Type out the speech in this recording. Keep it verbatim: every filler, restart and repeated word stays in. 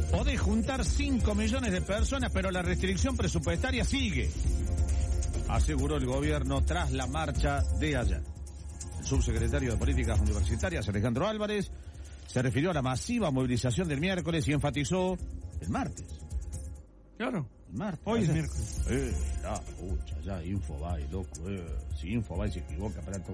Podés juntar cinco millones de personas, pero la restricción presupuestaria sigue, aseguró el gobierno tras la marcha de ayer. El subsecretario de Políticas Universitarias, Alejandro Álvarez, se refirió a la masiva movilización del miércoles y enfatizó el martes. Claro. El martes. Hoy ayer. es miércoles. Eh, ya, pucha, ya, Infobae, loco, eh. Si Infobae se equivoca para todo.